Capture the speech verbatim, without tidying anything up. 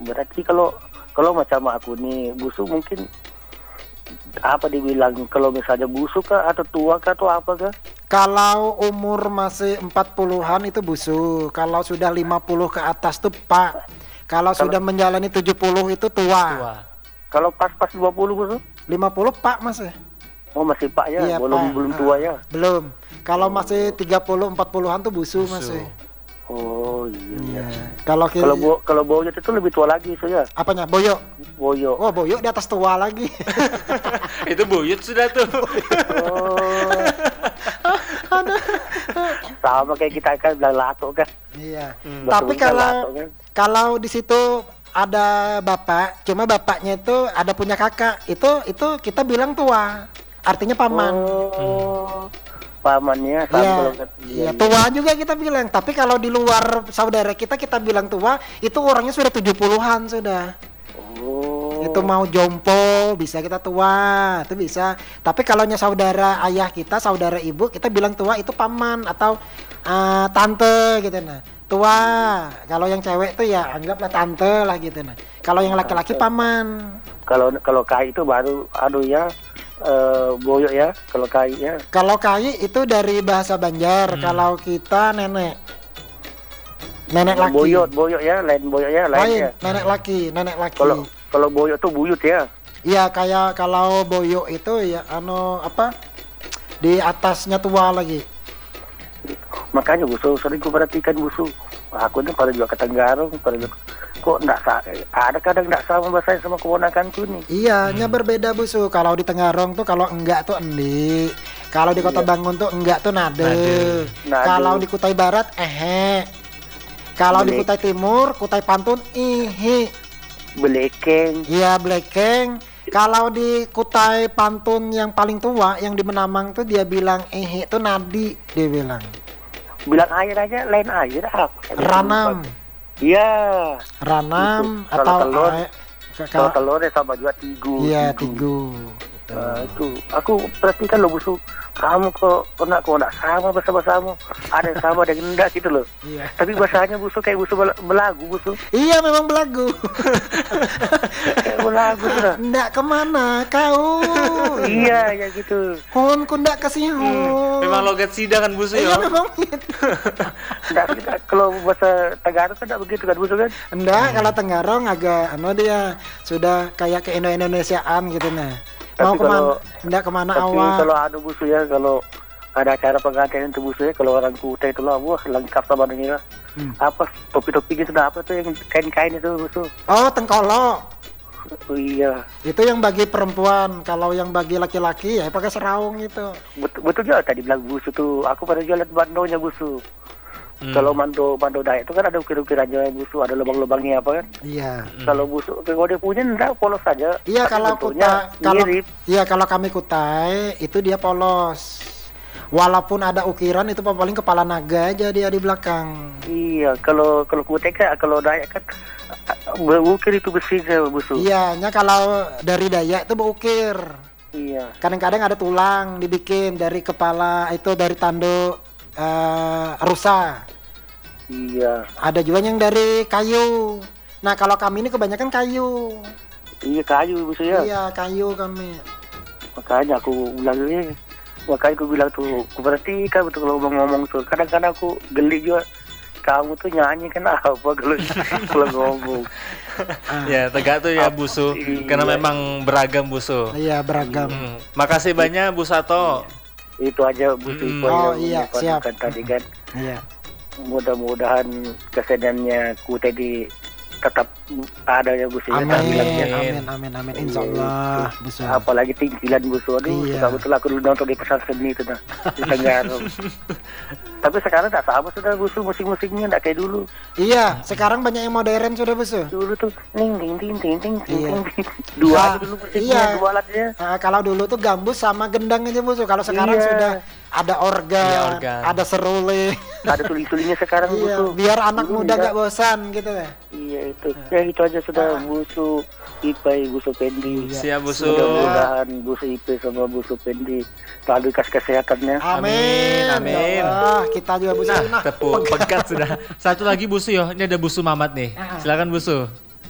Berarti kalau kalau macam aku nih busuk mungkin apa dibilang kalau misalnya busuk kah atau tua kah atau apa kah? Kalau umur masih empat puluhan itu busuk. Kalau sudah lima puluh ke atas tuh Pak. Kalau Kalau- sudah menjalani tujuh puluh itu tua. Tua. Kalau pas-pas dua puluh busuk? lima puluh Pak masih. Oh masih Pak ya, Iya, belum Pak. belum Ah, tua ya. Belum. Kalau masih tiga puluh empat puluhan tuh busuk Busuk. masih. Oh iya. Iya. Kalau ki- Kalau bo kalau boyot itu lebih tua lagi so ya. apanya? Boyok. Boyot. Oh, boyok di atas tua lagi. Itu buyut sudah tuh. Oh. Sama kayak kita kan bilang lato kan. Iya. Hmm. Tapi Betul-betul kalau lato kan. kalau di situ ada bapak, cuma bapaknya itu ada punya kakak, itu itu kita bilang tua. Artinya paman. Oh. Pamannya sama Iya, kalau kata- iya, tua juga kita bilang. Tapi kalau di luar saudara kita kita bilang tua, itu orangnya sudah tujuh puluhan sudah. Oh. Itu mau jompo bisa kita tua, itu bisa. Tapi kalau nya saudara ayah kita, saudara ibu, kita bilang tua itu paman atau eh, tante gitu nah. Tua. Kalau yang cewek tuh ya anggaplah tante lah gitu nah. Kalau yang laki-laki paman. Kalau kalau kai itu baru aduh ya eh, boyok ya kalau kai ya. Kalau kai itu dari bahasa Banjar, kalau kita nenek. Nenek laki. Boyot boyok ya lain boyok ya lain, Lain, ya. nenek laki, nenek laki. Kalau kalau boyok tuh buyut ya. Iya, kayak kalau boyok itu ya anu apa? Di atasnya tua lagi. Makanya busu sering ku perhatikan busu. Aku tuh pada juga ke Tenggarong, pada juga, kok enggak ada kadang enggak sama bahasanya sama keponakanku nih. Iya, nya berbeda busu. Kalau di Tenggarong tuh kalau enggak tuh endi. Kalau di Kota Iya. Bangun tuh enggak tuh nade. Nade. Nade. Kalau di Kutai Barat ehe. Kalau di Belek. Kutai Timur, Kutai Pantun ihi. Belekeng. Iya, Blekeng. Kalau di Kutai Pantun yang paling tua yang di Menamang tuh dia bilang ehe itu nadi dia bilang. Bilang air aja lain air apa? Ranam. Iya. Ranam Itu. Kalau atau telur, ae- ke- Kalau ka- telurnya sama juga tigu. iya tigu. Nah, itu aku perhatikan lo busu. Kamu kok kok kok enggak sama bahasa-bahasamu. Ada yang sama ada yang enggak gitu loh. Iya. Tapi bahasanya busu kayak busu bela- belagu busu. Iya memang belagu. Kayak belagu sudah. Ndak kemana kau? Iya ya gitu. Hon ku ndak kasih hon. Memang logat sida kan busu Iya ya. memang gitu. Enggak kita kalau bahasa Tenggarong kan enggak begitu kan busu kan. Ndak kalau Tenggarong agak anu dia sudah kayak ke Indo-Indonesiaan gitu nah. Mau Tapi kemana? kalau- Ndak kemana Tapi awak? kalau ada busu ya kalau ada acara pengantin itu busu ya kalau orang Kutai itu lah wah lengkap sama dunia. Hmm. Apa topi-topi gitu nah, apa tuh yang kain-kain itu busu. Oh tengkolok. Oh iya. Itu yang bagi perempuan. Kalau yang bagi laki-laki ya pakai seraung itu. Betul, betul juga tadi bilang busu tuh. Aku pada jualan bandonya busu. Hmm. Kalau mando mando dayak itu kan ada ukir-ukirannya busu, ada lubang-lubangnya apa kan? Iya. Kalau busu kalau dia punya enggak polos saja. Iya Tapi kalau bentuknya kutai kalau mirip. iya kalau kami kutai itu dia polos. Walaupun ada ukiran itu paling kepala naga aja dia di belakang. Iya, kalau kalau kutek kan kalau dayak kan berukir itu besinya busu. Iya, nya kalau dari Dayak itu berukir. Iya. Kadang-kadang ada tulang dibikin dari kepala itu dari tanduk eh, rusa. Iya. Ada juga yang dari kayu. Nah kalau kami ini kebanyakan kayu. Iya kayu busu ya. Iya kayu kami. Makanya aku bilang ini. Makanya aku bilang tuh, aku perhatikan betul kalau ngomong-ngomong tuh. Kadang-kadang aku geli juga. Kamu tuh nyanyi kan apa kalau kalau ngomong. Ah, Ya, tegak tuh ya busu. Iya. Karena memang beragam busu. Iya beragam. Hmm. Makasih banyak Bu Sato. Itu aja busu Mm-mm. itu Oh, yang iya, Bapak siap. katakan tadi kan. Iya. Mudah-mudahan keseniannya ku tadi tetap ada ya busu ya, tak Amin, bilangnya. amin, amin, amin. Insya Allah, busu. Apalagi tinggilan busu. Aduh, Iya. suka betul aku dulu nonton di pasar seni itu nah di Tenggarong. Tapi sekarang tak sama sudah busu musik-musiknya enggak kayak dulu. Iya, sekarang banyak yang modern sudah busu. Dulu tuh ning ting ting ting ting ting Iya. ting. Dua Ah, aja dulu musiknya, iya. dua alatnya. Nah, kalau dulu tuh gambus sama gendang aja busu. Kalau sekarang Iya. sudah ada organ, Iya, organ. ada seruling. Ada tuling-tulingnya sekarang Iya, busu. biar anak Dulu muda enggak. gak bosan gitu ya. Iya itu. Ya itu aja sudah Ah. busu Ipai, busu Pendi. Siap busu. Mudah-mudahan busu Ipai sama busu Pendi selalu dikasih kesehatannya. Amin, Amin. Ya Allah, kita juga busu. Nah, tepuk pegat sudah. Satu lagi busu yo. Ini ada busu Mamat nih. Silakan busu.